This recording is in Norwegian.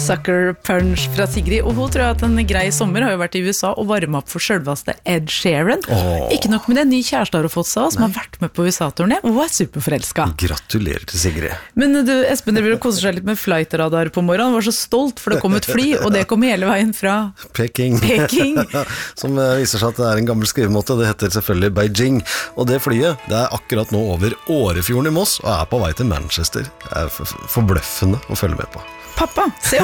Sucker Punch fra Sigrid, og hun tror jeg at en grei sommer har jo vært i USA og varmet opp for selveste Ed Sheeran. Ikke nok med det, ny kjæreste har hun fått seg, som har vært med på USA-turné, og er superforelsket. Gratulerer til Sigrid. Men du, Espen, dere vil kose seg litt med flightradar på morgenen, var så stolt, for det kom et fly, og det kom hele veien fra Peking. Som viser seg at det er en gammel skrivemåte, det heter selvfølgelig Beijing, og det flyet, det er akkurat nå over Årefjorden i Moss, og er på vei til Manchester. Det er forbløffende å følge med på. Pappa, se